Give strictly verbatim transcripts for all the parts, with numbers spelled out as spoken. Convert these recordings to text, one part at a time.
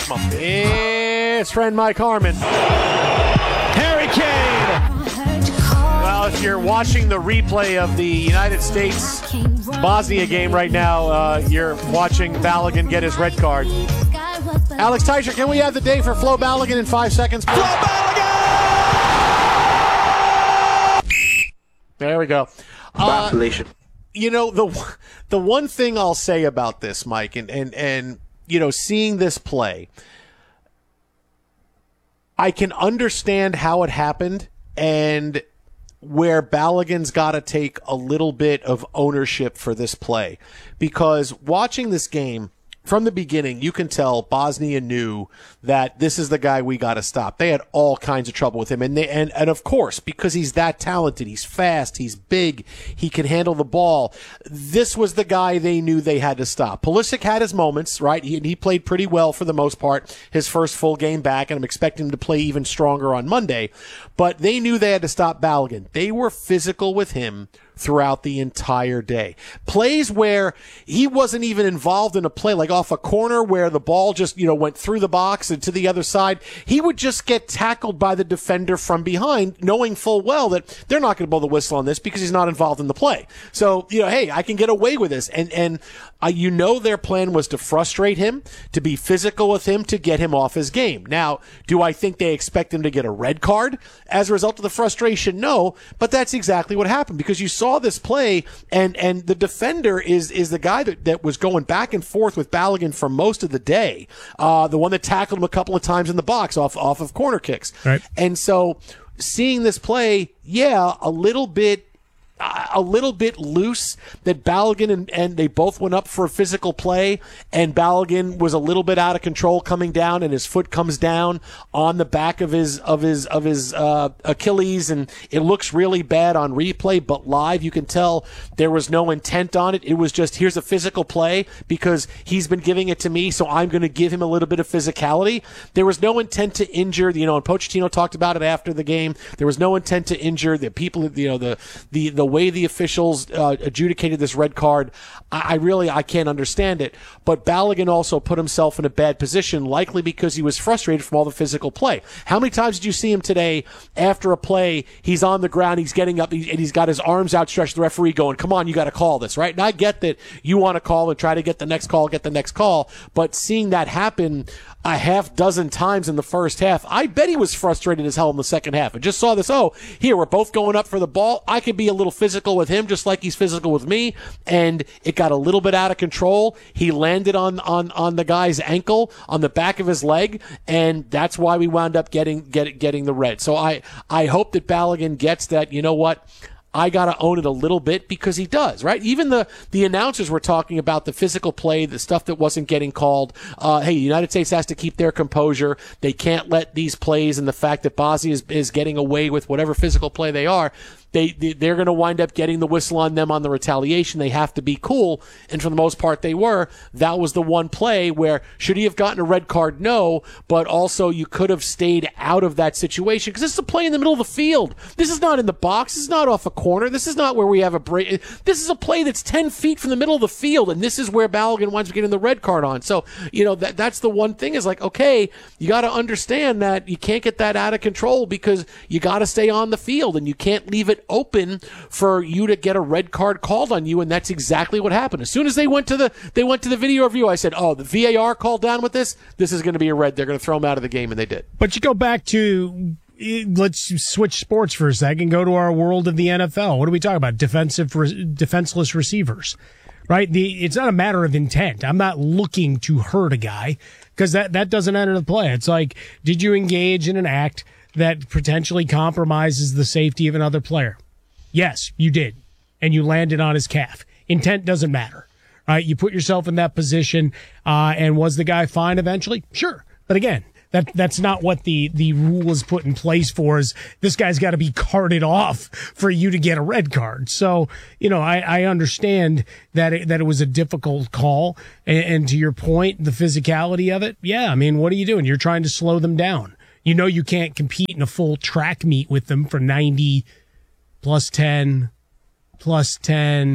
from his friend Mike Harmon. Harry Kane! Well, if you're watching the replay of the United States-Bosnia game right now, uh, you're watching Balogun get his red card. Alex Teicher, can we have the day for Flo Balogun in five seconds? Please? Flo Balogun! There we go. Uh, you know, the the one thing I'll say about this, Mike, and, and, and you know, seeing this play, I can understand how it happened and where Balogun's got to take a little bit of ownership for this play. Because watching this game, from the beginning, you can tell Bosnia knew that this is the guy we got to stop. They had all kinds of trouble with him. And, they, and and of course, because he's that talented, he's fast, he's big, he can handle the ball, this was the guy they knew they had to stop. Pulisic had his moments, right? He, he played pretty well for the most part, his first full game back, and I'm expecting him to play even stronger on Monday. But they knew they had to stop Balogun. They were physical with him throughout the entire day. Plays where he wasn't even involved in a play, like off a corner where the ball just, you know, went through the box and to the other side, he would just get tackled by the defender from behind, knowing full well that they're not going to blow the whistle on this because he's not involved in the play. So, you know, hey, I can get away with this. And, and uh, you know their plan was to frustrate him, to be physical with him, to get him off his game. Now, do I think they expect him to get a red card as a result of the frustration? No, but that's exactly what happened because you saw this play, and and the defender is is the guy that, that was going back and forth with Balogun for most of the day, uh, the one that tackled him a couple of times in the box off off of corner kicks. Right. And so seeing this play, yeah, a little bit a little bit loose that Balogun and, and they both went up for a physical play, and Balogun was a little bit out of control coming down, and his foot comes down on the back of his of his of his uh, Achilles, and it looks really bad on replay, but live you can tell there was no intent on it. It was just, here's a physical play because he's been giving it to me, so I'm going to give him a little bit of physicality. There was no intent to injure, you know, and Pochettino talked about it after the game. There was no intent to injure the people, you know, the the the way the officials uh, adjudicated this red card. I, I really, I can't understand it. But Balogun also put himself in a bad position, likely because he was frustrated from all the physical play. How many times did you see him today after a play, he's on the ground, he's getting up, and he's got his arms outstretched, the referee going, come on, you got to call this, right? And I get that you want to call and try to get the next call, get the next call, but seeing that happen a half dozen times in the first half, I bet he was frustrated as hell in the second half. I just saw this, oh, here, we're both going up for the ball. I could be a little physical with him just like he's physical with me, and it got a little bit out of control. He landed on, on, on the guy's ankle, on the back of his leg, and that's why we wound up getting get, getting the red. So I, I hope that Balogun gets that, you know what, I got to own it a little bit because he does, right? Even the, the announcers were talking about the physical play, the stuff that wasn't getting called. Uh, hey, the United States has to keep their composure. They can't let these plays and the fact that Bosnia is, is getting away with whatever physical play they are, they, they, they're going to wind up getting the whistle on them on the retaliation. They have to be cool. And for the most part, they were. That was the one play where should he have gotten a red card? No, but also you could have stayed out of that situation because this is a play in the middle of the field. This is not in the box. This is not off a corner. This is not where we have a break. This is a play that's ten feet from the middle of the field, and this is where Balogun winds up getting the red card on. So, you know, that that's the one thing is like, okay, you got to understand that you can't get that out of control because you got to stay on the field, and you can't leave it open for you to get a red card called on you, and that's exactly what happened. As soon as they went to the they went to the video review, I said, oh, the V A R called down with this. This is going to be a red. They're going to throw him out of the game, and they did. But you go back to, let's switch sports for a second, go to our world of the N F L. What are we talking about? Defensive, defenseless receivers, right? The, it's not a matter of intent. I'm not looking to hurt a guy because that, that doesn't enter the play. It's like, did you engage in an act that potentially compromises the safety of another player? Yes, you did. And you landed on his calf. Intent doesn't matter, right? You put yourself in that position, uh, and was the guy fine eventually? Sure. But again, That that's not what the, the rule is put in place for, is this guy's got to be carted off for you to get a red card. So, you know, I, I understand that it, that it was a difficult call. And, and to your point, the physicality of it, yeah, I mean, what are you doing? You're trying to slow them down. You know you can't compete in a full track meet with them for ninety plus ten, plus ten,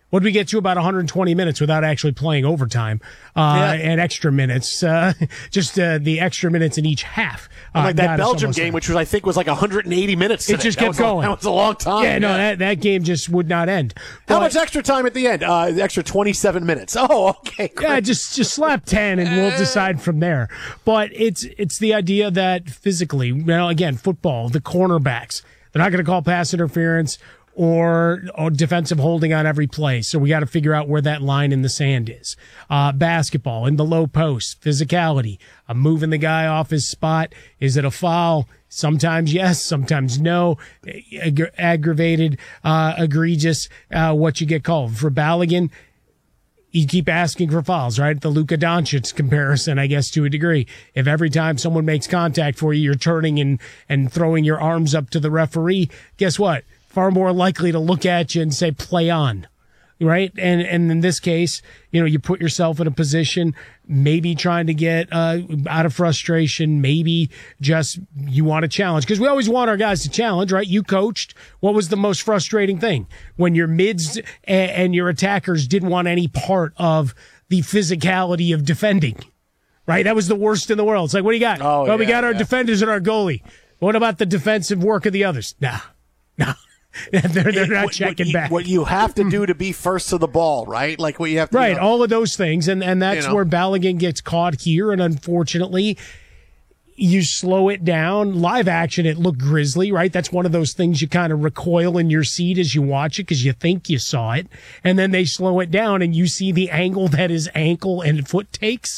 What did we get to about one hundred twenty minutes without actually playing overtime uh, Yeah. and extra minutes? Uh, just uh, the extra minutes in each half. Uh, like that got us Belgium almost game, there. which was I think was like one hundred eighty minutes. It today. just That kept was a- going. that was a long time. Yeah, no, that, that game just would not end. How But- much extra time at the end? Uh, extra twenty-seven minutes. Oh, okay. Great. Yeah, just just slap ten, and we'll decide from there. But it's it's the idea that physically, you know, again, football, the cornerbacks, they're not going to call pass interference or, or defensive holding on every play. So we got to figure out where that line in the sand is. Uh, basketball in the low post, physicality, uh, moving the guy off his spot. Is it a foul? Sometimes yes, sometimes no. Ag- aggravated, uh, egregious, uh, what you get called. For Balogun, you keep asking for fouls, right? The Luka Doncic comparison, I guess, to a degree. If every time someone makes contact for you, you're turning and, and throwing your arms up to the referee, guess what? Far more likely to look at you and say, play on, right? And and in this case, you know, you put yourself in a position, maybe trying to get uh, out of frustration, maybe just you want to challenge. Because we always want our guys to challenge, right? You coached. What was the most frustrating thing? When your mids and, and your attackers didn't want any part of the physicality of defending, right? That was the worst in the world. It's like, what do you got? Oh, well, we yeah, got our yeah. defenders and our goalie. What about the defensive work of the others? Nah, nah. they're they're not what, checking what you, back. What you have to do to be first to the ball, right? Like what you have to Right, you know, all of those things, and and that's You know. where Balogun gets caught here, and unfortunately, you slow it down. Live action, it looked grisly, right? That's one of those things you kind of recoil in your seat as you watch it because you think you saw it, and then they slow it down, and you see the angle that his ankle and foot takes.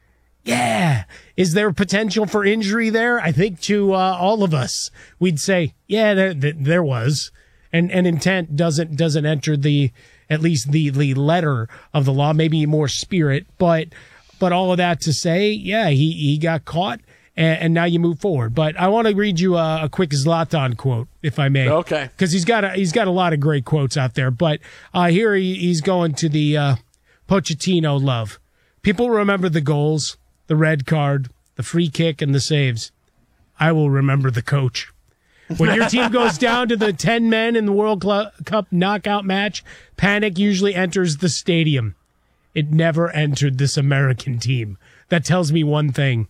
Yeah. Is there potential for injury there? I think to uh, all of us, we'd say, yeah, there, there, there was. And and intent doesn't doesn't enter the at least the, the letter of the law, maybe more spirit, but but all of that to say, yeah, he, he got caught, and, and now you move forward. But I want to read you a, a quick Zlatan quote, if I may. Okay. Because he's got a, he's got a lot of great quotes out there. But uh, here he, he's going to the uh, Pochettino love. People remember the goals, the red card, the free kick, and the saves. I will remember the coach. When your team goes down to the ten men in the World Cl- Cup knockout match, panic usually enters the stadium. It never entered this American team. That tells me one thing.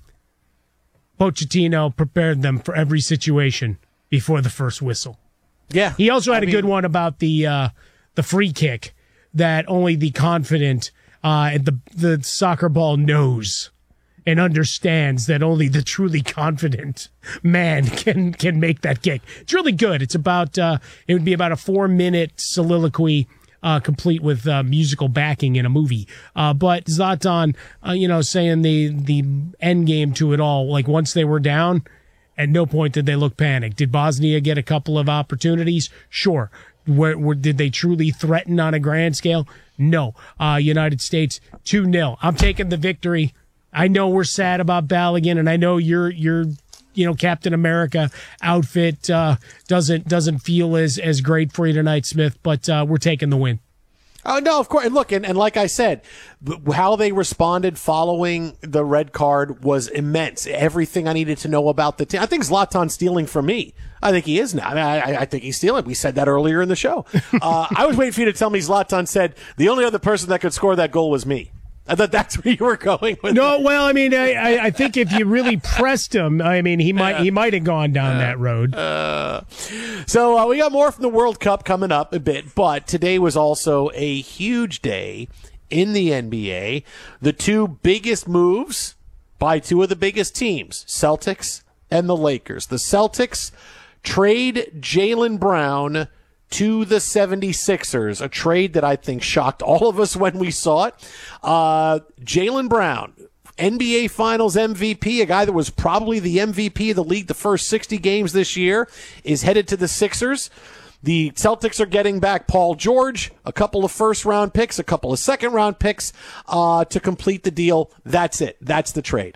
Pochettino prepared them for every situation before the first whistle. Yeah. He also had I a good mean- one about the uh, the free kick that only the confident uh, and the the soccer ball knows and understands that only the truly confident man can can make that kick. It's really good. It's about uh, it would be about a four minute soliloquy. Uh, complete with uh, musical backing in a movie. Uh, but Zlatan, uh, you know, saying the the end game to it all, like once they were down, at no point did they look panicked. Did Bosnia get a couple of opportunities? Sure. Where, where did they truly threaten on a grand scale? No. Uh, United States two nil. I'm taking the victory. I know we're sad about Balogun, and I know you're you're you know Captain America outfit uh, doesn't doesn't feel as as great for you tonight, Smith. But uh, we're taking the win. Oh, no, of course. And look, and, and like I said, b- how they responded following the red card was immense. Everything I needed to know about the team. I think Zlatan's stealing from me. I think he is now. I, mean, I, I think he's stealing. We said that earlier in the show. Uh, I was waiting for you to tell me Zlatan said the only other person that could score that goal was me. I thought that's where you were going with No, that. well, I mean, I, I, I think if you really pressed him, I mean, he might he might have gone down that road. Uh, so uh, we got more from the World Cup coming up a bit, but today was also a huge day in the N B A. The two biggest moves by two of the biggest teams, Celtics and the Lakers. The Celtics trade Jaylen Brown to the seventy-sixers, a trade that I think shocked all of us when we saw it. Uh, Jaylen Brown, N B A Finals M V P, a guy that was probably the M V P of the league the first sixty games this year, is headed to the Sixers. The Celtics are getting back Paul George, a couple of first-round picks, a couple of second-round picks uh, to complete the deal. That's it. That's the trade.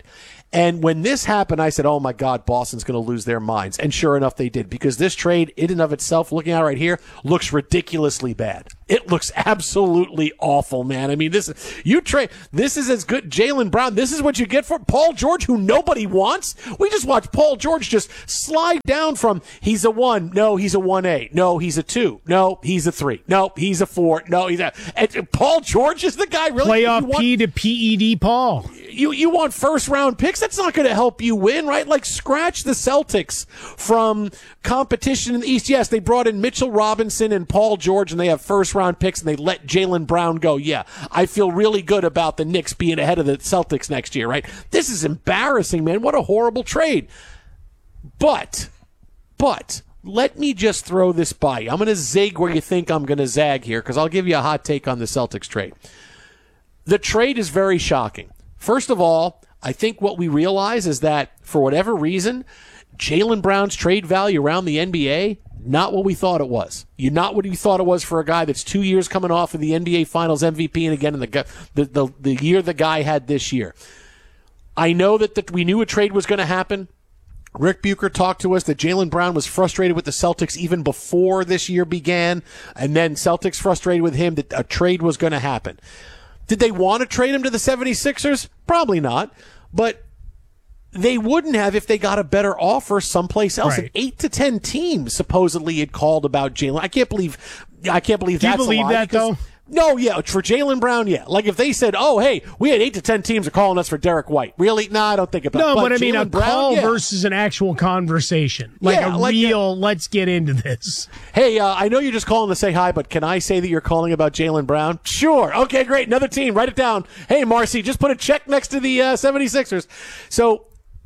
And when this happened, I said, oh, my God, Boston's going to lose their minds. And sure enough, they did, because this trade, in and of itself, looking at it right here, looks ridiculously bad. It looks absolutely awful, man. I mean, this you trade. This is as good. Jaylen Brown, this is what you get for Paul George, who nobody wants. We just watched Paul George just slide down from he's a one. No, he's a one A. No, he's a two. No, he's a three. No, he's a four. No, he's a. And Paul George is the guy, really? Playoff want, P to P E D Paul. You, you want first round picks? That's not going to help you win, right? Like, scratch the Celtics from competition in the East. Yes, they brought in Mitchell Robinson and Paul George, and they have first round picks, and they let Jaylen Brown go. Yeah, I feel really good about the Knicks being ahead of the Celtics next year, right? This is embarrassing, man. What a horrible trade. But, but, let me just throw this by you. I'm going to zig where you think I'm going to zag here, because I'll give you a hot take on the Celtics trade. The trade is very shocking. First of all, I think what we realize is that, for whatever reason, Jaylen Brown's trade value around the N B A, not what we thought it was. You're not what you thought it was for a guy that's two years coming off of the N B A Finals M V P, and again in the the the, the year the guy had this year. I know that the, we knew a trade was going to happen. Rick Bucher talked to us that Jaylen Brown was frustrated with the Celtics even before this year began, and then Celtics frustrated with him that a trade was going to happen. Did they want to trade him to the seventy-sixers? Probably not. But they wouldn't have if they got a better offer someplace else. Right. And eight to ten teams supposedly had called about Jaylen. I can't believe I can't believe Do you that's believe a lie that, because, though? No, yeah, for Jaylen Brown, yeah. Like, if they said, oh, hey, we had eight to ten teams are calling us for Derek White. Really? No, I don't think about it. No, but, but I mean, Jaylen a Brown, call yeah. versus an actual conversation. Like Yeah, a like, real, let's get into this. Hey, uh, I know you're just calling to say hi, but can I say that you're calling about Jaylen Brown? Sure. Okay, great. Another team. Write it down. Hey, Marcy, just put a check next to the uh, seventy-sixers. So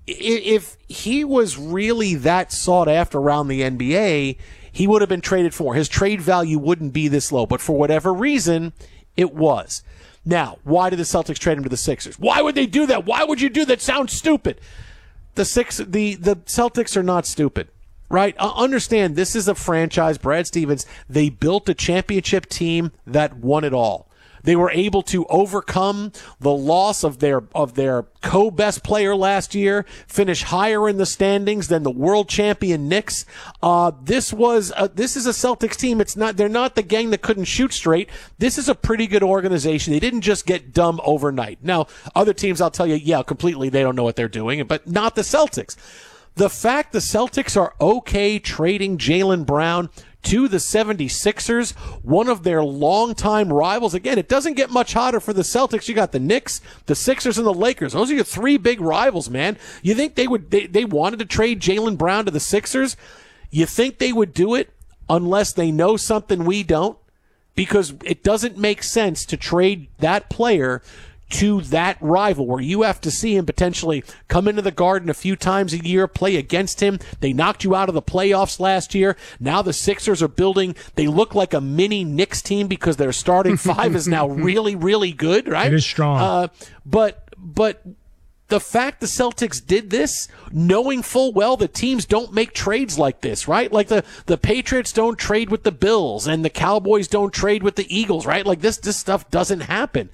if he was really that sought after around the N B A, he would have been traded for. His trade value wouldn't be this low, but for whatever reason, it was. Now, why did the Celtics trade him to the Sixers? Why would they do that? Why would you do that? Sounds stupid. The six, the, the Celtics are not stupid, right? Uh, understand, this is a franchise. Brad Stevens, they built a championship team that won it all. They were able to overcome the loss of their of their co-best player last year, finish higher in the standings than the world champion Knicks. Uh, this was a, this is a Celtics team. It's not they're not the gang that couldn't shoot straight. This is a pretty good organization. They didn't just get dumb overnight. Now, other teams, I'll tell you, yeah, completely, they don't know what they're doing, but not the Celtics. The fact the Celtics are okay trading Jaylen Brown to the seventy-sixers, one of their longtime rivals. Again, it doesn't get much hotter for the Celtics. You got the Knicks, the Sixers, and the Lakers. Those are your three big rivals, man. You think they would? They, they wanted to trade Jaylen Brown to the Sixers? You think they would do it unless they know something we don't? Because it doesn't make sense to trade that player to that rival where you have to see him potentially come into the Garden a few times a year, play against him. They knocked you out of the playoffs last year. Now the Sixers are building, they look like a mini Knicks team because their starting five is now really, really good, right? It is strong. Uh, but, but the fact the Celtics did this, knowing full well that teams don't make trades like this, right? Like the, the Patriots don't trade with the Bills and the Cowboys don't trade with the Eagles, right? Like this, this stuff doesn't happen.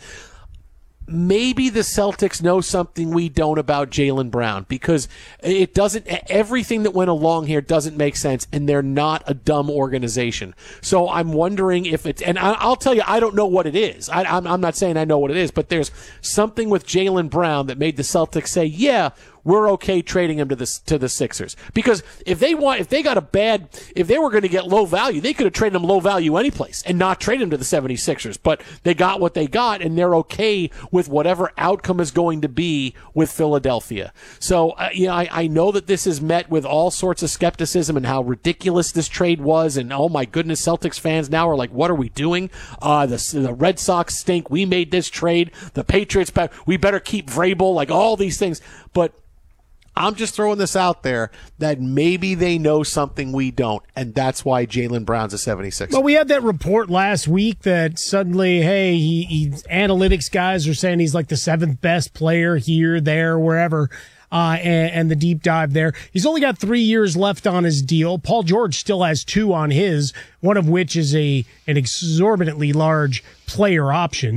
Maybe the Celtics know something we don't about Jaylen Brown because it doesn't, everything that went along here doesn't make sense, and they're not a dumb organization. So I'm wondering if it's, and I'll tell you, I don't know what it is. I, I'm, I'm not saying I know what it is, but there's something with Jaylen Brown that made the Celtics say, yeah, we're okay trading him to the to the Sixers. Because if they want, if they got a bad, if they were going to get low value, they could have traded him low value anyplace and not trade him to the seventy-sixers. But they got what they got, and they're okay with whatever outcome is going to be with Philadelphia. So, uh, you know, I, I know that this is met with all sorts of skepticism and how ridiculous this trade was. And oh my goodness, Celtics fans now are like, what are we doing? Uh, the, the Red Sox stink. We made this trade. The Patriots, we better keep Vrabel, like all these things. But I'm just throwing this out there that maybe they know something we don't, and that's why Jaylen Brown's a seventy-sixer. Well, we had that report last week that suddenly, hey, he, he analytics guys are saying he's like the seventh best player here, there, wherever, uh, and, and the deep dive there. He's only got three years left on his deal. Paul George still has two on his, one of which is a an exorbitantly large player option.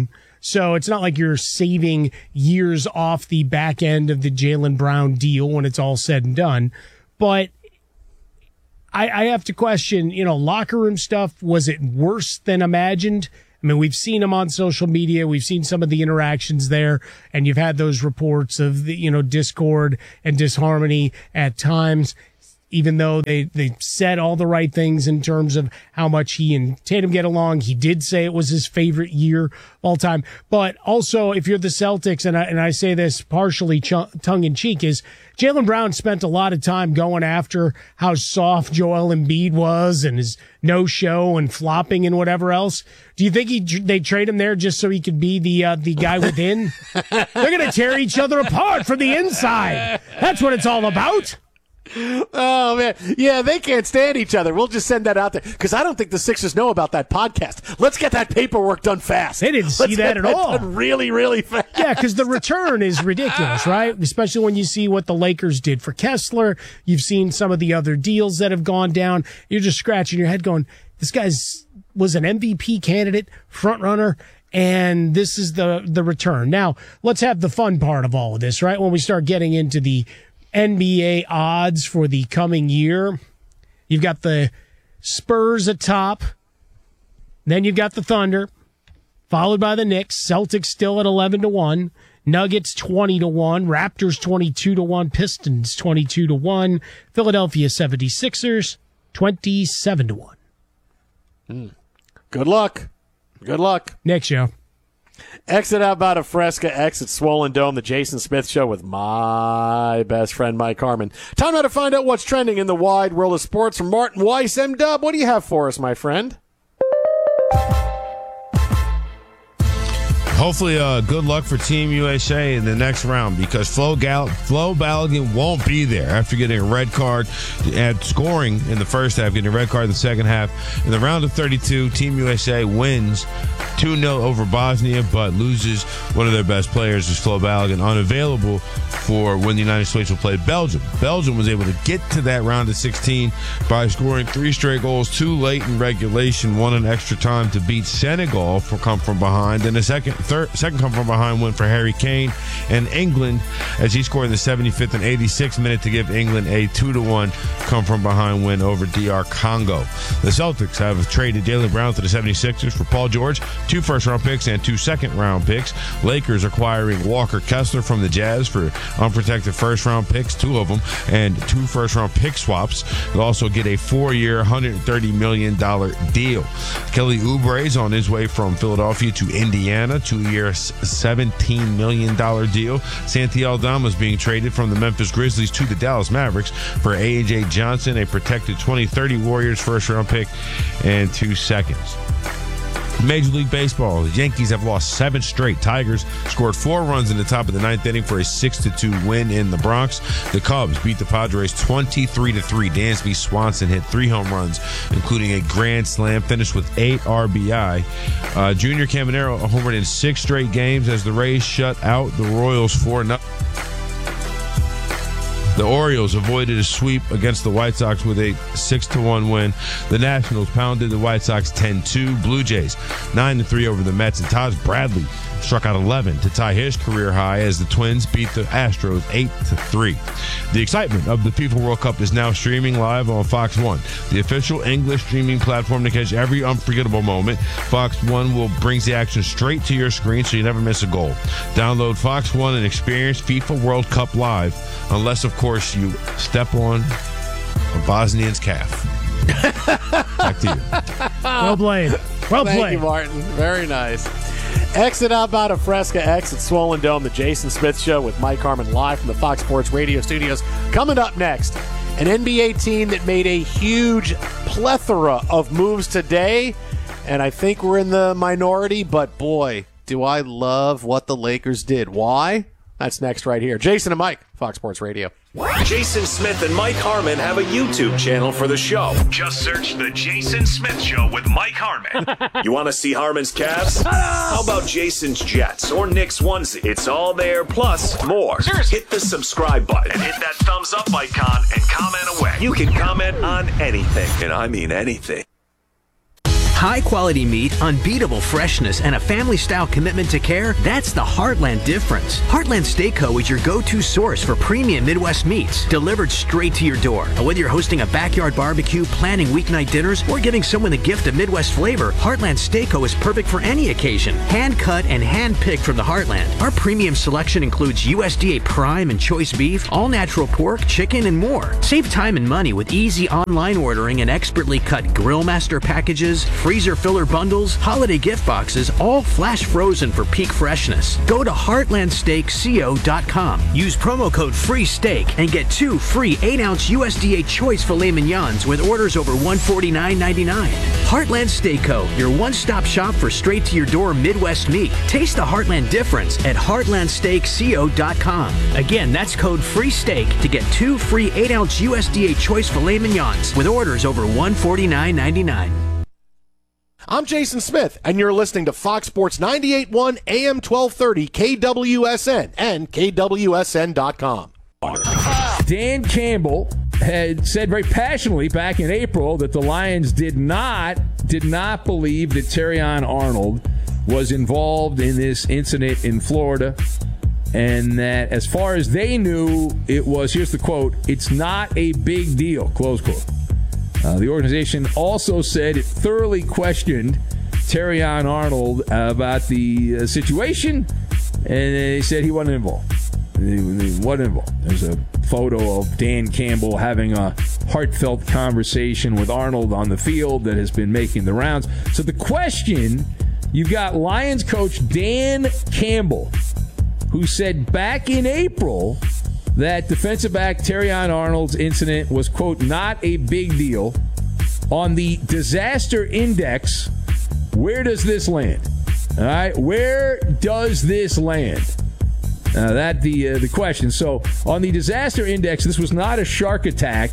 So it's not like you're saving years off the back end of the Jaylen Brown deal when it's all said and done. But I, I have to question, you know, locker room stuff. Was it worse than imagined? I mean, we've seen him on social media. We've seen some of the interactions there, and you've had those reports of the, you know, discord and disharmony at times, even though they, they said all the right things in terms of how much he and Tatum get along. He did say it was his favorite year of all time. But also, if you're the Celtics, and I, and I say this partially ch- tongue-in-cheek, is Jaylen Brown spent a lot of time going after how soft Joel Embiid was and his no-show and flopping and whatever else. Do you think he they trade him there just so he could be the uh, the guy within? They're going to tear each other apart from the inside. That's what it's all about. Oh, man. Yeah, they can't stand each other. We'll just send that out there because I don't think the Sixers know about that podcast. Let's get that paperwork done fast. They didn't see Let's that get at all. Done really, really fast. Yeah, because the return is ridiculous, right? Especially when you see what the Lakers did for Kessler. You've seen some of the other deals that have gone down. You're just scratching your head going, this guy's was an M V P candidate, front runner, and this is the, the return. Now, let's have the fun part of all of this, right? When we start getting into the N B A odds for the coming year. You've got the Spurs atop. Then you've got the Thunder, followed by the Knicks. Celtics still at eleven to one. Nuggets twenty to one. Raptors twenty-two to one. Pistons twenty-two to one. Philadelphia seventy-sixers twenty-seven to one. Mm. Good luck. Good luck. Next show. Exit out about a Fresca, exit Swollen Dome, the Jason Smith Show with my best friend, Mike Harmon. Time now to find out what's trending in the wide world of sports from Martin Weiss. M-Dub, what do you have for us, my friend? Hopefully, uh, good luck for Team U S A in the next round because Flo, Gal- Flo Balogun won't be there after getting a red card and scoring in the first half, getting a red card in the second half. In the round of thirty-two, Team U S A wins two nil over Bosnia, but loses one of their best players, is Flo Balogun, unavailable for when the United States will play Belgium. Belgium was able to get to that round of sixteen by scoring three straight goals, two late in regulation, one in extra time to beat Senegal for come from behind, and a second Third, second come from behind win for Harry Kane and England as he scored in the seventy-fifth and eighty-sixth minute to give England a two to one come from behind win over D R Congo. The Celtics have traded Jaylen Brown to the seventy-sixers for Paul George, two first round picks and two second round picks. Lakers acquiring Walker Kessler from the Jazz for unprotected first round picks, two of them, and two first round pick swaps. They'll also get a four year, one hundred thirty million dollars deal. Kelly Oubre is on his way from Philadelphia to Indiana, two-year, seventeen million dollars deal. Santi Aldama is being traded from the Memphis Grizzlies to the Dallas Mavericks for A J Johnson, a protected twenty thirty Warriors first-round pick, and two seconds. Major League Baseball, the Yankees have lost seven straight. Tigers scored four runs in the top of the ninth inning for a six to two win in the Bronx. The Cubs beat the Padres twenty-three to three. Dansby Swanson hit three home runs, including a grand slam, finished with eight R B I. Uh, Junior Caminero homered in six straight games as the Rays shut out the Royals four nothing. The Orioles avoided a sweep against the White Sox with a six to one win. The Nationals pounded the White Sox ten two. Blue Jays nine to three over the Mets. And Taj Bradley struck out eleven to tie his career high as the Twins beat the Astros eight to three. The excitement of the FIFA World Cup is now streaming live on Fox one, the official English streaming platform to catch every unforgettable moment. Fox one will brings the action straight to your screen so you never miss a goal. Download Fox one and experience FIFA World Cup live, unless, of course, you step on a Bosnian's calf. Back to you. Well played. Well Thank played. you, Martin. Very nice. Exit out about a Fresca, exit Swollen Dome, the Jason Smith Show with Mike Harmon live from the Fox Sports Radio studios. Coming up next, an N B A team that made a huge plethora of moves today, and I think we're in the minority, but boy, do I love what the Lakers did. Why? That's next right here. Jason and Mike, Fox Sports Radio. Jason Smith and Mike Harmon have a YouTube channel for the show. Just search The Jason Smith Show with Mike Harmon. You want to see Harmon's Cavs? How about Jason's Jets or Nick's onesie? It's all there, plus more. Hit the subscribe button and hit that thumbs up icon and comment away. You can comment on anything, and I mean anything. High-quality meat, unbeatable freshness, and a family-style commitment to care, that's the Heartland difference. Heartland Steak Co. is your go-to source for premium Midwest meats, delivered straight to your door. And whether you're hosting a backyard barbecue, planning weeknight dinners, or giving someone the gift of Midwest flavor, Heartland Steak Co. is perfect for any occasion. Hand-cut and hand-picked from the Heartland. Our premium selection includes U S D A Prime and Choice Beef, all-natural pork, chicken, and more. Save time and money with easy online ordering and expertly cut Grill Master packages, freezer filler bundles, holiday gift boxes, all flash frozen for peak freshness. Go to heartland steak co dot com. Use promo code FREESTEAK and get two free eight ounce U S D A Choice filet mignons with orders over one hundred forty-nine ninety-nine. Heartland Steak Co., your one-stop shop for straight-to-your-door Midwest meat. Taste the Heartland difference at heartland steak co dot com. Again, that's code FREESTEAK to get two free eight ounce U S D A Choice filet mignons with orders over one hundred forty-nine ninety-nine. I'm Jason Smith, and you're listening to Fox Sports ninety-eight point one A M twelve thirty K W S N and K W S N dot com. Dan Campbell had said very passionately back in April that the Lions did not did not believe that Terrion Arnold was involved in this incident in Florida, and that as far as they knew, it was, here's the quote, "It's not a big deal," close quote. Uh, the organization also said it thoroughly questioned Terrion Arnold uh, about the uh, situation, and they said he wasn't involved. He, he wasn't involved. There's a photo of Dan Campbell having a heartfelt conversation with Arnold on the field that has been making the rounds. So the question, you've got Lions coach Dan Campbell, who said back in April that defensive back Terrion Arnold's incident was, quote, not a big deal. On the disaster index, where does this land? All right, where does this land? Uh, that the uh, the question. So on the disaster index, this was not a shark attack.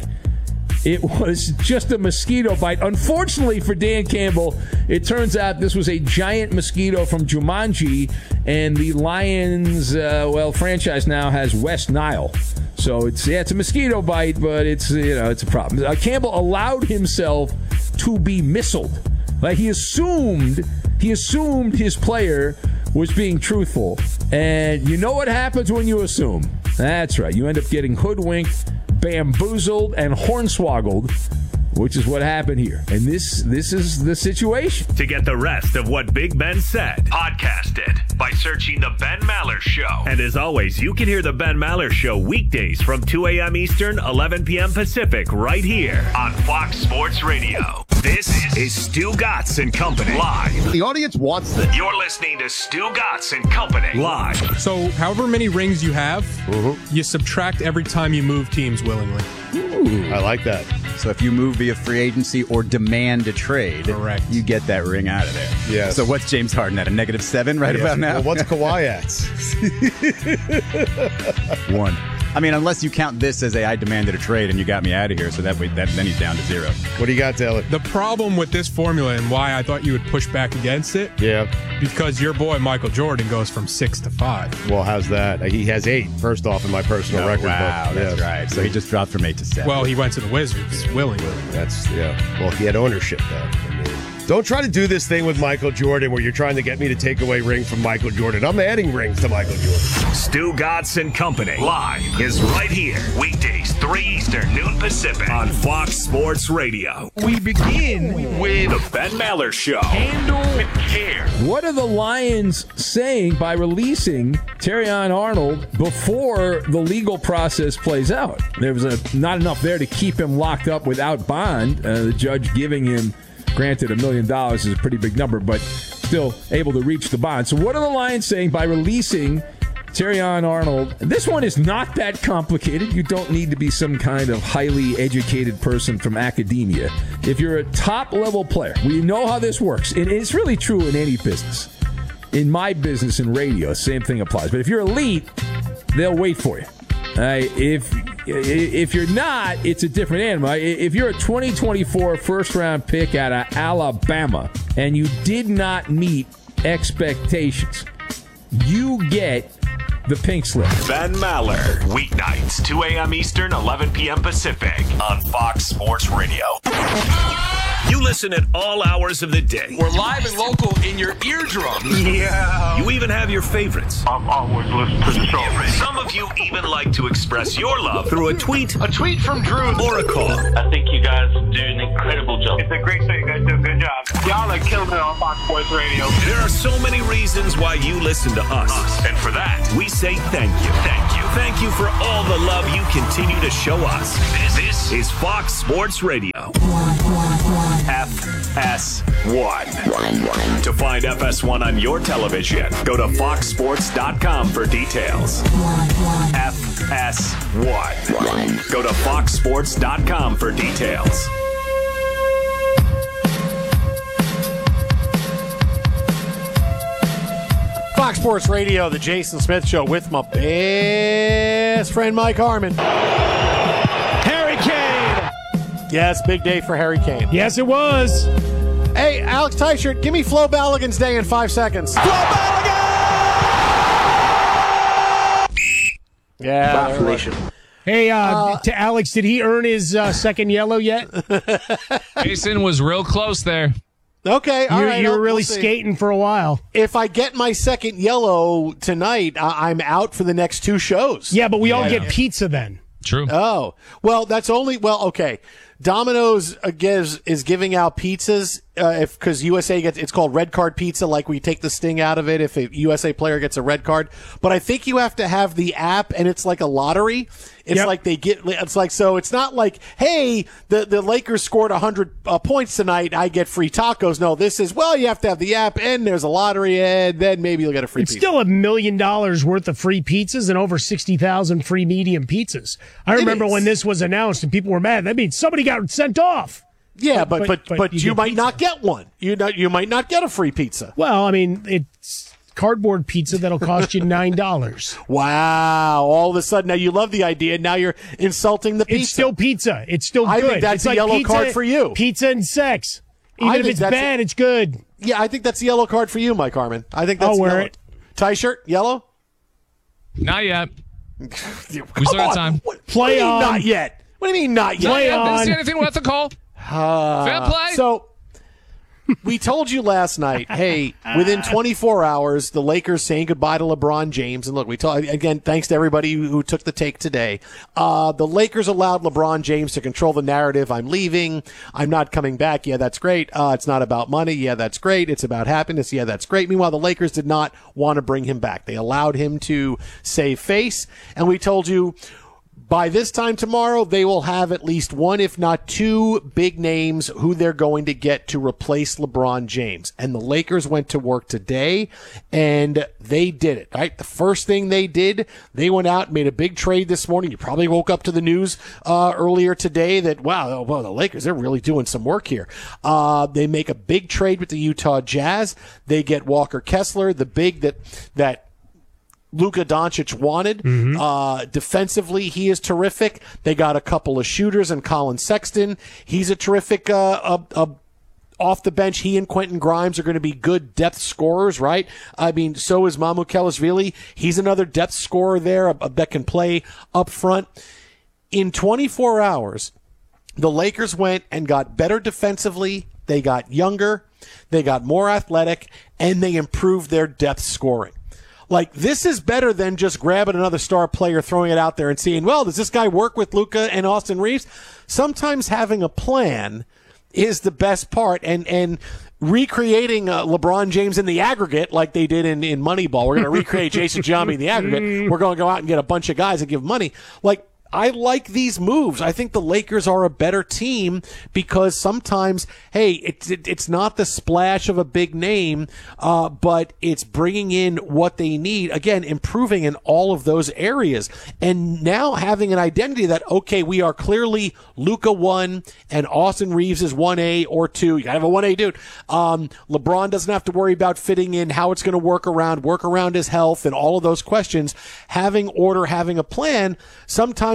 It was just a mosquito bite. Unfortunately for Dan Campbell, it turns out this was a giant mosquito from Jumanji, and the Lions, uh, well, franchise now has West Nile. So it's yeah, it's a mosquito bite, but it's you know it's a problem. Uh, Campbell allowed himself to be missiled. Like he assumed, he assumed his player was being truthful, and you know what happens when you assume? That's right, you end up getting hoodwinked, bamboozled, and hornswoggled, which is what happened here. And this this is the situation. To get the rest of what Big Ben said, podcast it by searching The Ben Maller Show. And as always, you can hear The Ben Maller Show weekdays from two a.m. Eastern, eleven p.m. Pacific, right here on Fox Sports Radio. This is Stu Gatz and Company live. The audience wants this. You're listening to Stu Gatz and Company live. So however many rings you have, Mm-hmm. you subtract every time you move teams willingly. Ooh, I like that. So if you move via free agency or demand a trade, Correct. you get that ring out of there. Yes. So what's James Harden at? A negative seven right Yes. about now? Well, what's Kawhi at? One. I mean, unless you count this as a I demanded a trade and you got me out of here, so that way, that then he's down to zero. What do you got, Taylor? The problem with this formula and why I thought you would push back against it, Yeah. because your boy Michael Jordan goes from six to five. Well, how's that? He has eight, first off, in my personal Oh, record wow, book. that's Yes. right. So he just dropped from eight to seven. Well, he went to the Wizards willingly. That's, yeah. Well, he had ownership, though. I mean, don't try to do this thing with Michael Jordan where you're trying to get me to take away rings from Michael Jordan. I'm adding rings to Michael Jordan. Stu Gatz and Company live is right here. Weekdays, three Eastern, noon Pacific on Fox Sports Radio. We begin with The Ben Maller Show. Handle with care. What are the Lions saying by releasing Terrion Arnold before the legal process plays out? There was a, not enough there to keep him locked up without bond. Uh, the judge giving him, granted, a million dollars is a pretty big number, but still able to reach the bond. So what are the Lions saying by releasing Terrion Arnold? This one is not that complicated. You don't need to be some kind of highly educated person from academia. If you're a top-level player, we know how this works. And it's really true in any business. In my business in radio, same thing applies. But if you're elite, they'll wait for you. Uh, if if you're not, it's a different animal. If you're a twenty twenty-four first-round pick out of Alabama and you did not meet expectations, you get the pink slip. Ben Maller, weeknights, two a.m. Eastern, eleven p.m. Pacific on Fox Sports Radio. You listen at all hours of the day. We're live and local in your eardrums. Yeah. You even have your favorites. I'm always listening to the show. Some of you even like to express your love through a tweet, A tweet from Drew. or a call. I think you guys do an incredible job. It's a great show. You guys do a good job. Y'all are killing it on Fox Sports Radio. There are so many reasons why you listen to us. And for that, we say thank you. Thank you. Thank you for all the love you continue to show us. This, this is Fox Sports Radio. F S one. To find F S one on your television, go to fox sports dot com for details. F S one. Go to fox sports dot com for details. Fox Sports Radio, the Jason Smith Show with my best friend Mike Harmon. Harry Kane. Yes, big day for Harry Kane. Yes, it was. Hey, Alex Tyshirt, give me Flo Balogun's day in five seconds. Flo Balogun! Yeah. Vacillation. Hey, uh, uh, to Alex, did he earn his uh, second yellow yet? Jason was real close there. Okay, all you, right. You were we'll really see. skating for a while. If I get my second yellow tonight, I- I'm out for the next two shows. Yeah, but we all Yeah. get pizza then. True. Oh, well, that's only, well, okay. Domino's uh, gives, is giving out pizzas uh, if because U S A gets, it's called red card pizza, like we take the sting out of it if a U S A player gets a red card. But I think you have to have the app, and it's like a lottery. It's Yep. like they get, it's like, so it's not like, hey, the, the Lakers scored one hundred uh, points tonight, I get free tacos. No, this is, well, you have to have the app, and there's a lottery, and then maybe you'll get a free It's pizza. still a million dollars worth of free pizzas and over sixty thousand free medium pizzas. I remember is. when this was announced and people were mad. That means somebody got sent off. Yeah, but, but, but, but you, you get might pizza. not get one. You not, you might not get a free pizza. Well, I mean, it's cardboard pizza that'll cost you nine dollars. Wow! All of a sudden, now you love the idea. Now you're insulting the pizza. It's still pizza. It's still I good. think that's it's a like yellow pizza, card for you. Pizza and sex. I Even if think it's that's bad, a- it's good. Yeah, I think that's a yellow card for you, Mike Harmon. I think that's I'll wear yellow. it. Tie shirt, yellow. Not yet. We We still got time. What, Play what do you mean on. Not yet. What do you mean not yet? Play Not yet. Didn't on. see anything with the call. Uh, Fair play. So we told you last night, hey, within twenty-four hours, the Lakers saying goodbye to LeBron James. And look, we told again, thanks to everybody who took the take today. Uh, the Lakers allowed LeBron James to control the narrative. I'm leaving. I'm not coming back. Yeah, that's great. Uh, it's not about money. Yeah, that's great. It's about happiness. Yeah, that's great. Meanwhile, the Lakers did not want to bring him back. They allowed him to save face. And we told you, by this time tomorrow, they will have at least one, if not two, big names who they're going to get to replace LeBron James. And the Lakers went to work today, and they did it, right? The first thing they did, they went out and made a big trade this morning. You probably woke up to the news uh, earlier today that, wow, well, the Lakers, they're really doing some work here. Uh, they make a big trade with the Utah Jazz. They get Walker Kessler, the big that that Luka Doncic wanted. Mm-hmm. Uh, defensively, he is terrific. They got a couple of shooters and Colin Sexton. He's a terrific, uh, uh, uh, off the bench. He and Quentin Grimes are going to be good depth scorers, right? I mean, so is Mamu Kelishvili. He's another depth scorer there uh, that can play up front. In twenty-four hours, the Lakers went and got better defensively. They got younger. They got more athletic, and they improved their depth scoring. Like, this is better than just grabbing another star player, throwing it out there and seeing, well, does this guy work with Luka and Austin Reeves? Sometimes having a plan is the best part, and, and recreating uh, LeBron James in the aggregate like they did in, in Moneyball. We're going to recreate Jason Giambi in the aggregate. We're going to go out and get a bunch of guys and give money. Like, I like these moves. I think the Lakers are a better team because sometimes, hey, it's it, it's not the splash of a big name, uh, but it's bringing in what they need. Again, improving in all of those areas. And now having an identity that, okay, we are clearly Luka one and Austin Reeves is one A or two. You got to have a one A dude. Um, LeBron doesn't have to worry about fitting in, how it's going to work around, work around his health and all of those questions. Having order, having a plan, sometimes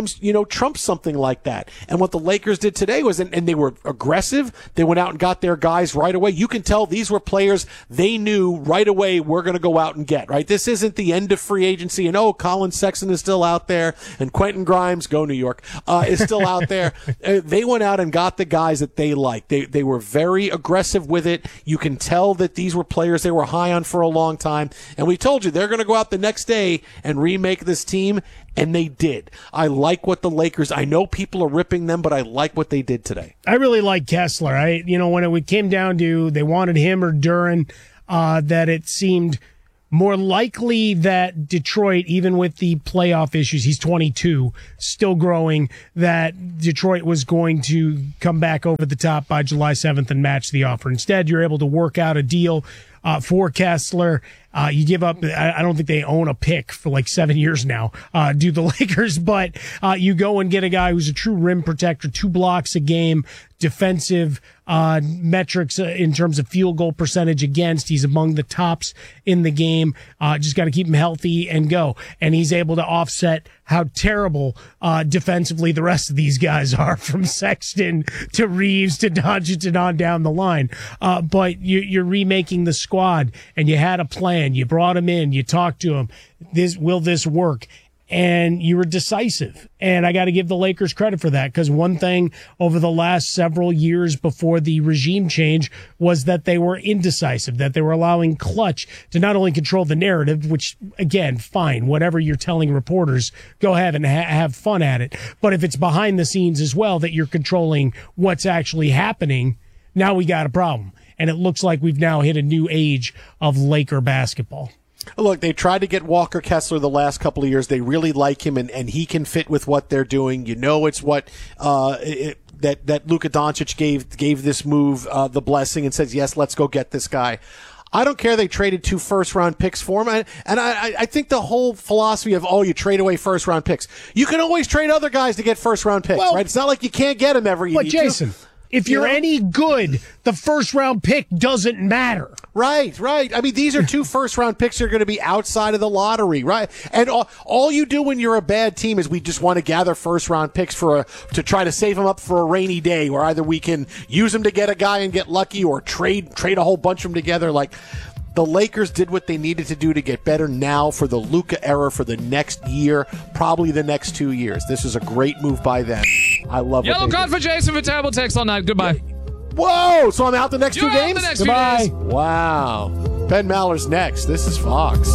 sometimes, you know, trumps something like that. And what the Lakers did today was, and, and they were aggressive. They went out and got their guys right away. You can tell these were players they knew right away we're going to go out and get, right? This isn't the end of free agency and, oh, Colin Sexton is still out there and Quentin Grimes, go New York, uh, is still out there. Uh, they went out and got the guys that they liked. They, they were very aggressive with it. You can tell that these were players they were high on for a long time. And we told you they're going to go out the next day and remake this team. And they did. I like what the Lakers, I know people are ripping them, but I like what they did today. I really like Kessler. I, you know, when it came down to they wanted him or Duren, uh, that it seemed more likely that Detroit, even with the playoff issues, he's twenty-two, still growing, that Detroit was going to come back over the top by July seventh and match the offer. Instead, you're able to work out a deal uh, for Kessler. Uh, you give up, I don't think they own a pick for like seven years now, uh, do the Lakers, but, uh, you go and get a guy who's a true rim protector, two blocks a game, defensive, uh, metrics in terms of field goal percentage against. He's among the tops in the game. Uh, just got to keep him healthy and go. And he's able to offset how terrible, uh, defensively the rest of these guys are, from Sexton to Reeves to Doncic and on down the line. Uh, but you, you're remaking the squad and you had a plan. You brought him in, you talked to him. This, will this work? And you were decisive. And I got to give the Lakers credit for that, because one thing over the last several years before the regime change was that they were indecisive, that they were allowing Clutch to not only control the narrative, which, again, fine, whatever you're telling reporters, go ahead and ha- have fun at it. But if it's behind the scenes as well, that you're controlling what's actually happening, now we got a problem. And it looks like we've now hit a new age of Laker basketball. Look, they tried to get Walker Kessler the last couple of years. They really like him, and, and he can fit with what they're doing. You know, it's what uh, it, that that Luka Doncic gave gave this move uh, the blessing and says, yes, let's go get this guy. I don't care they traded two first-round picks for him. And, and I, I think the whole philosophy of, oh, you trade away first-round picks. You can always trade other guys to get first-round picks, well, right? It's not like you can't get them every year. But, Jason, to. if you're you know? any good, the first-round pick doesn't matter. Right, right. I mean, these are two first-round picks that are going to be outside of the lottery, right? And all, all you do when you're a bad team is we just want to gather first-round picks for a, to try to save them up for a rainy day, where either we can use them to get a guy and get lucky, or trade trade a whole bunch of them together. Like, the Lakers did what they needed to do to get better now for the Luka era for the next year, probably the next two years. This is a great move by them. I love it. Yellow card for Jason for terrible text all night. Goodbye. Whoa! So I'm out the next You're two games? The next Goodbye. Few days. Wow. Ben Maller's next. This is Fox.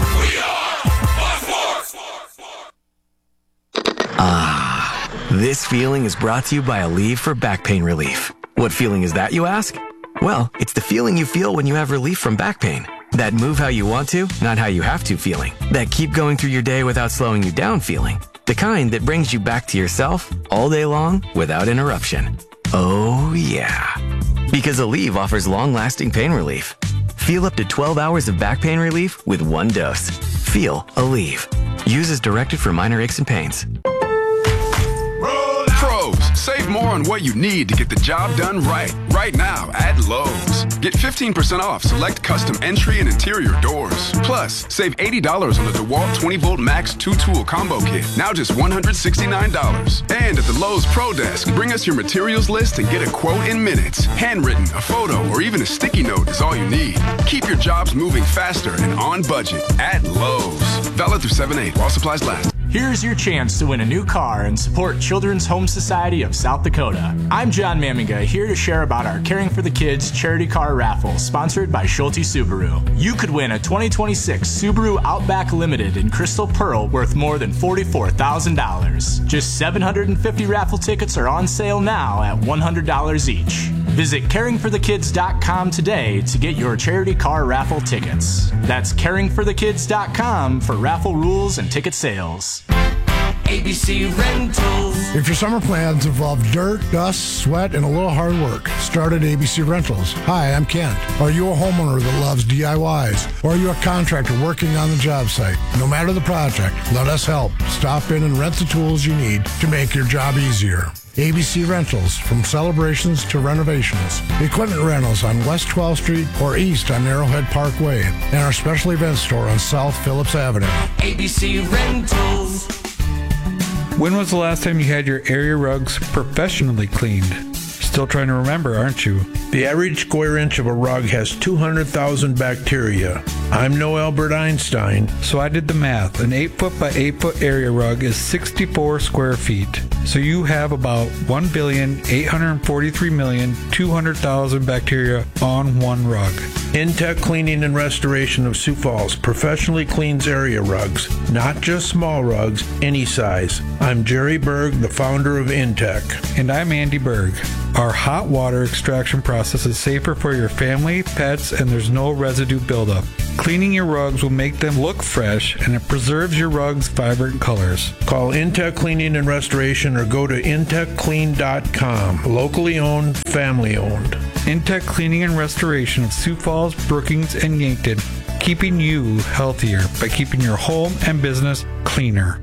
Ah, this feeling is brought to you by Aleve for back pain relief. What feeling is that, you ask? Well, it's the feeling you feel when you have relief from back pain. That move how you want to, not how you have to feeling. That keep going through your day without slowing you down feeling. The kind that brings you back to yourself all day long without interruption. Oh, yeah. Because Aleve offers long-lasting pain relief. Feel up to twelve hours of back pain relief with one dose. Feel Aleve. Use as directed for minor aches and pains. Pros, save more on what you need to get the job done right. Right now at Lowe's. Get fifteen percent off select custom entry and interior doors. Plus, save eighty dollars on the DeWalt twenty volt Max two tool combo kit. Now just one hundred sixty-nine dollars. And at the Lowe's Pro Desk, bring us your materials list and get a quote in minutes. Handwritten, a photo, or even a sticky note is all you need. Keep your jobs moving faster and on budget at Lowe's. Valid through seven eight while supplies last. Here's your chance to win a new car and support Children's Home Society of South Dakota. I'm John Maminga, here to share about our Caring for the Kids charity car raffle, sponsored by Schulte Subaru. You could win a twenty twenty-six Subaru Outback Limited in Crystal Pearl worth more than forty-four thousand dollars. Just seven hundred fifty raffle tickets are on sale now at one hundred dollars each. Visit caring for the kids dot com today to get your charity car raffle tickets. That's caring for the kids dot com for raffle rules and ticket sales. A B C Rentals. If your summer plans involve dirt, dust, sweat, and a little hard work, start at A B C Rentals. Hi, I'm Kent. Are you a homeowner that loves D I Ys? Or are you a contractor working on the job site? No matter the project, let us help. Stop in and rent the tools you need to make your job easier. A B C Rentals, from celebrations to renovations. Equipment rentals on West twelfth Street or east on Arrowhead Parkway. And our special event store on South Phillips Avenue. A B C Rentals. When was the last time you had your area rugs professionally cleaned? Still trying to remember, aren't you? The average square inch of a rug has two hundred thousand bacteria. I'm no Albert Einstein. So I did the math. An eight foot by eight foot area rug is sixty-four square feet. So you have about one billion eight hundred forty-three million two hundred thousand bacteria on one rug. Intech Cleaning and Restoration of Sioux Falls professionally cleans area rugs, not just small rugs, any size. I'm Jerry Berg, the founder of Intech. And I'm Andy Berg. Our hot water extraction process is safer for your family, pets, and there's no residue buildup. Cleaning your rugs will make them look fresh, and it preserves your rugs' vibrant colors. Call Intech Cleaning and Restoration or go to intech clean dot com. Locally owned, family owned. Intech Cleaning and Restoration of Sioux Falls, Brookings, and Yankton, keeping you healthier by keeping your home and business cleaner.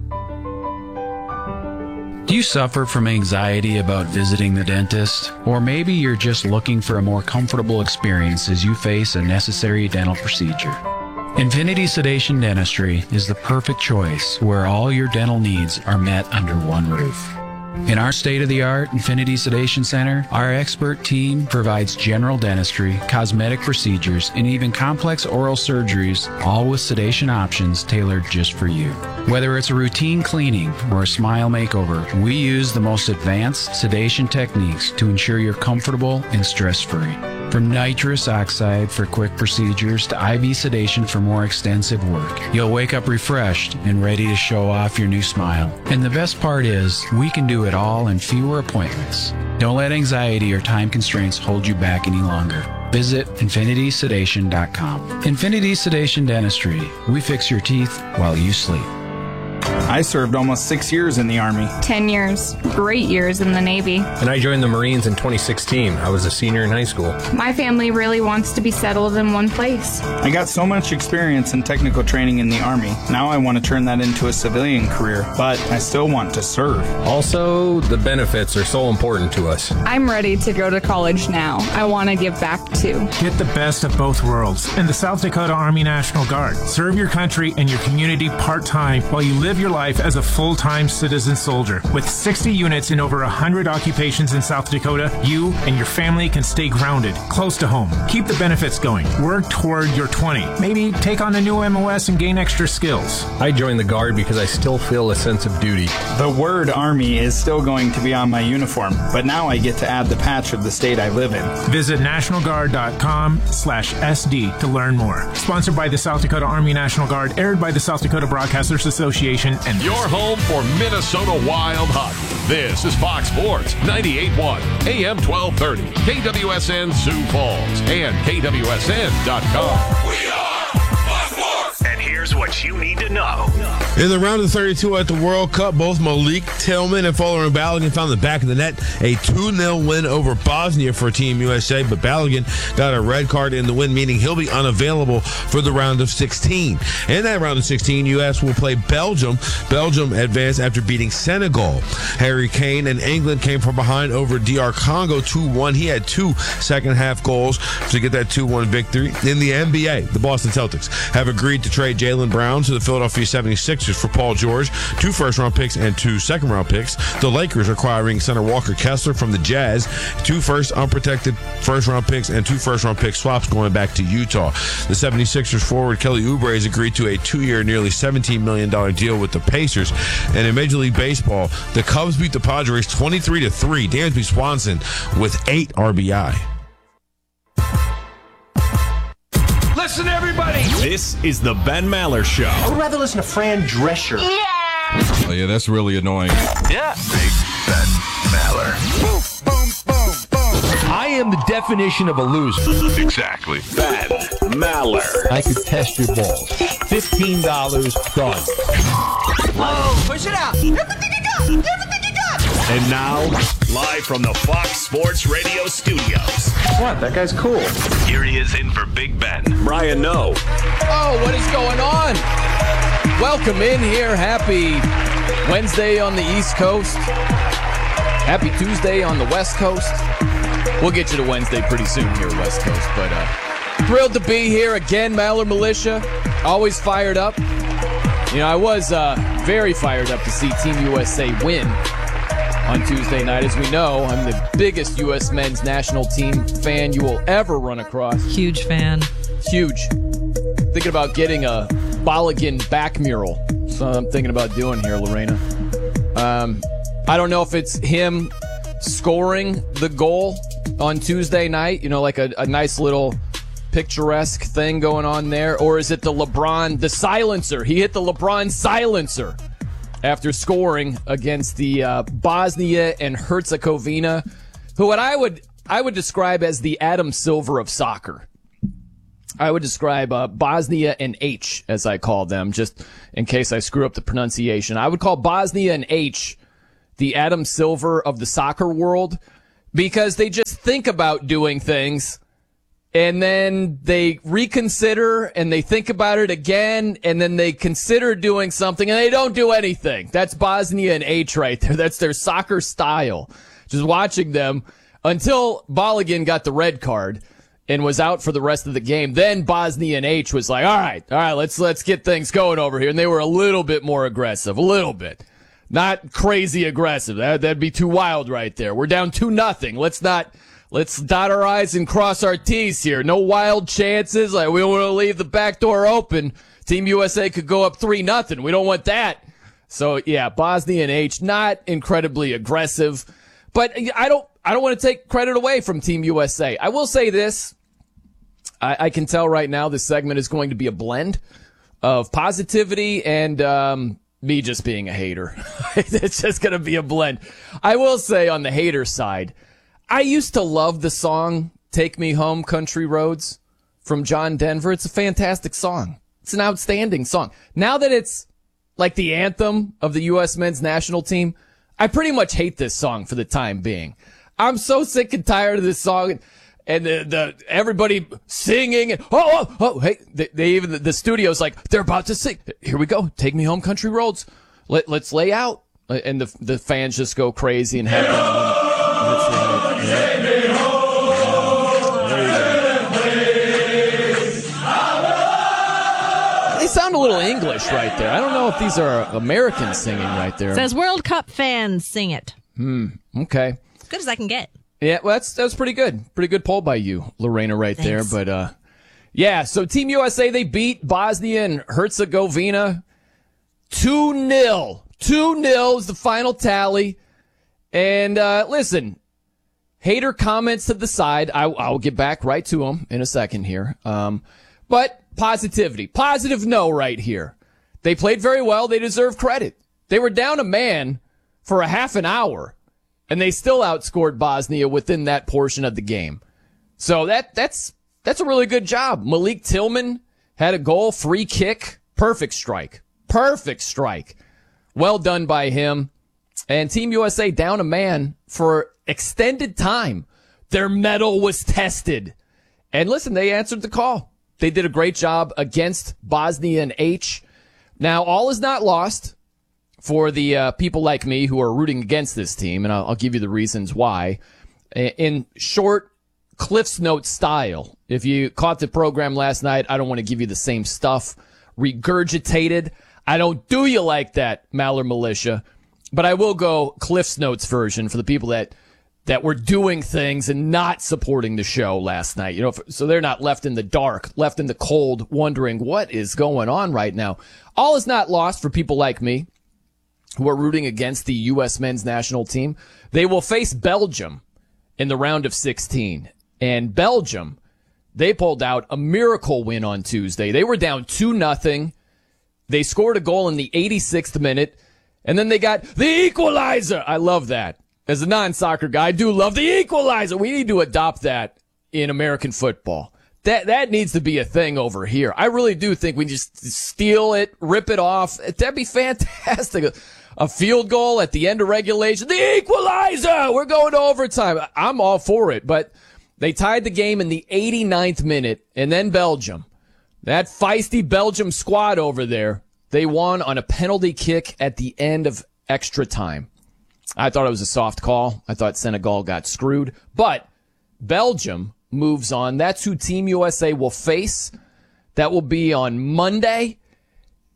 Do you suffer from anxiety about visiting the dentist? Or maybe you're just looking for a more comfortable experience as you face a necessary dental procedure. Infinity Sedation Dentistry is the perfect choice where all your dental needs are met under one roof. In our state-of-the-art Infinity Sedation Center, our expert team provides general dentistry, cosmetic procedures, and even complex oral surgeries, all with sedation options tailored just for you. Whether it's a routine cleaning or a smile makeover, we use the most advanced sedation techniques to ensure you're comfortable and stress-free. From nitrous oxide for quick procedures to I V sedation for more extensive work, you'll wake up refreshed and ready to show off your new smile. And the best part is, we can do it all in fewer appointments. Don't let anxiety or time constraints hold you back any longer. Visit infinity sedation dot com. Infinity Sedation Dentistry. We fix your teeth while you sleep. I served almost six years in the Army. Ten years. Great years in the Navy. And I joined the Marines in twenty sixteen. I was a senior in high school. My family really wants to be settled in one place. I got so much experience in technical training in the Army. Now I want to turn that into a civilian career, but I still want to serve. Also, the benefits are so important to us. I'm ready to go to college now. I want to give back too. Get the best of both worlds in the South Dakota Army National Guard. Serve your country and your community part-time while you live your life as a full-time citizen soldier. With sixty units in over one hundred occupations in South Dakota, you and your family can stay grounded, close to home. Keep the benefits going. Work toward your twenty. Maybe take on a new M O S and gain extra skills. I joined the Guard because I still feel a sense of duty. The word Army is still going to be on my uniform, but now I get to add the patch of the state I live in. Visit national guard dot com slash S D to learn more. Sponsored by the South Dakota Army National Guard, aired by the South Dakota Broadcasters Association, and your home for Minnesota Wild hockey. This is Fox Sports ninety-eight point one, A M twelve thirty, K W S N Sioux Falls, and K W S N dot com. We are Fox Sports. And here's what you need to know. In the round of thirty-two at the World Cup, both Malik Tillman and Fuller Balogun found the back of the net. A two nil win over Bosnia for Team U S A, but Balogun got a red card in the win, meaning he'll be unavailable for the round of sixteen. In that round of sixteen, U S will play Belgium. Belgium advanced after beating Senegal. Harry Kane and England came from behind over D R Congo two one. He had two second-half goals to get that two one victory. In the N B A, the Boston Celtics have agreed to trade Jaylen Brown to the Philadelphia seventy-sixers for Paul George, two first-round picks and two second-round picks. The Lakers acquiring center Walker Kessler from the Jazz, two first unprotected first-round picks and two first-round pick swaps going back to Utah. The seventy-sixers forward Kelly Oubre has agreed to a two-year, nearly seventeen million dollars deal with the Pacers. And in Major League Baseball, the Cubs beat the Padres twenty-three to three. Dansby Swanson with eight R B I. Listen, everybody. This is the Ben Maller Show. I would rather listen to Fran Drescher. Yeah. Oh, yeah, that's really annoying. Yeah. Big Ben Maller. Boom, boom, boom, boom. I am the definition of a loser. Exactly. Ben Maller. I could test your balls. fifteen dollars done. Whoa, push it out. Everything you got. Everything you got. And now, live from the Fox Sports Radio studios. What? That guy's cool. Here he is in for Big Ben. Brian Noe. Oh, what is going on? Welcome in here. Happy Wednesday on the East Coast. Happy Tuesday on the West Coast. We'll get you to Wednesday pretty soon here, West Coast. But uh, thrilled to be here again, Maller Militia. Always fired up. You know, I was uh, very fired up to see Team U S A win on Tuesday night. As we know, I'm the biggest U S men's national team fan you will ever run across. Huge fan. Huge. Thinking about getting a Balogun back mural. So I'm thinking about doing here, Lorena. Um, I don't know if it's him scoring the goal on Tuesday night, you know, like a, a nice little picturesque thing going on there, or is it the LeBron, the silencer? He hit the LeBron silencer after scoring against the uh, Bosnia and Herzegovina, who what I would I would describe as the Adam Silver of soccer. I would describe uh, Bosnia and H, as I call them, just in case I screw up the pronunciation. I would call Bosnia and H the Adam Silver of the soccer world, because they just think about doing things and then they reconsider and they think about it again and then they consider doing something and they don't do anything. That's Bosnia and H right there. That's their soccer style. Just watching them until Balogun got the red card and was out for the rest of the game. Then Bosnia and H was like, all right, all right, let's let's get things going over here. And they were a little bit more aggressive, a little bit. Not crazy aggressive. That, that'd be too wild right there. We're down two nothing. Let's not, let's dot our I's and cross our T's here. No wild chances. Like, we don't want to leave the back door open. Team U S A could go up three nothing. We don't want that. So yeah, Bosnia and H, not incredibly aggressive, but I don't, I don't want to take credit away from Team U S A. I will say this. I, I can tell right now this segment is going to be a blend of positivity and, um, me just being a hater. It's just going to be a blend. I will say on the hater side, I used to love the song Take Me Home, Country Roads from John Denver. It's a fantastic song. It's an outstanding song. Now that it's like the anthem of the U S men's national team, I pretty much hate this song for the time being. I'm so sick and tired of this song. And the, the everybody singing. And, oh, oh, oh, hey, they, they even, the, the studio's like, they're about to sing. Here we go. Take me home, country roads. Let, let's lay out. And the the fans just go crazy and have them. Take me home. They sound a little English right there. I don't know if these are Americans singing right there. It says World Cup fans sing it. Hmm. Okay. As good as I can get. Yeah, well, that's that's pretty good. Pretty good poll by you, Lorena, right Thanks. there. But uh, yeah, so Team U S A, they beat Bosnia and Herzegovina two nil. two nil is the final tally. And uh, listen, hater comments to the side. I, I'll get back right to them in a second here. Um, but positivity. Positive no right here. They played very well. They deserve credit. They were down a man for a half an hour. And they still outscored Bosnia within that portion of the game. So that that's that's a really good job. Malik Tillman had a goal, free kick, perfect strike. Perfect strike. Well done by him. And Team U S A down a man for extended time. Their mettle was tested. And listen, they answered the call. They did a great job against Bosnia and H. Now, all is not lost for the uh, people like me who are rooting against this team, and I'll, I'll give you the reasons why. In short, Cliff's Note style. If you caught the program last night, I don't want to give you the same stuff regurgitated. I don't do you like that, Maller Militia. But I will go Cliff's Notes version for the people that that were doing things and not supporting the show last night. You know, so they're not left in the dark, left in the cold, wondering what is going on right now. All is not lost for people like me who are rooting against the U S men's national team. They will face Belgium in the round of sixteen. And Belgium, they pulled out a miracle win on Tuesday. They were down two nothing. They scored a goal in the eighty-sixth minute, and then they got the equalizer. I love that. As a non-soccer guy, I do love the equalizer. We need to adopt that in American football. That that needs to be a thing over here. I really do think we just steal it, rip it off. That'd be fantastic. A field goal at the end of regulation. The equalizer! We're going to overtime. I'm all for it, but they tied the game in the eighty-ninth minute, and then Belgium. That feisty Belgium squad over there, they won on a penalty kick at the end of extra time. I thought it was a soft call. I thought Senegal got screwed, but Belgium moves on. That's who Team U S A will face. That will be on Monday.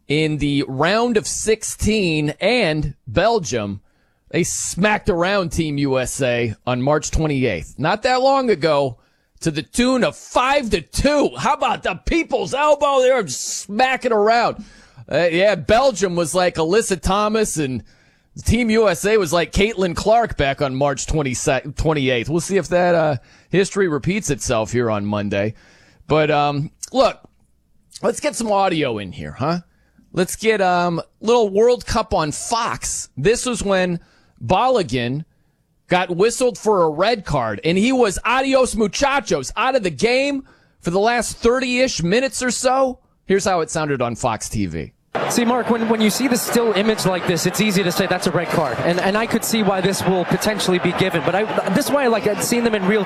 in the round of sixteen, and Belgium, they smacked around Team U S A on March twenty-eighth. Not that long ago, to the tune of five to two. How about the people's elbow? They were just smacking around. Uh, yeah, Belgium was like Alyssa Thomas, and Team U S A was like Caitlin Clark back on March twenty-eighth. We'll see if that uh, history repeats itself here on Monday. But um, look, let's get some audio in here, huh? Let's get um little World Cup on Fox. This was when Balogun got whistled for a red card, and he was adios muchachos, out of the game for the last thirty-ish minutes or so. Here's how it sounded on Fox T V. See, Mark, when, when you see the still image like this, it's easy to say that's a red card. And and I could see why this will potentially be given. But I, this is why I like seeing them in real